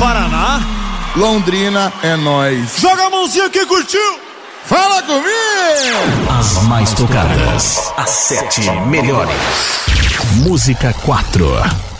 Paraná. Londrina é nóis. Joga a mãozinha que curtiu. Fala comigo! As mais tocadas, as 7 melhores. Música 4.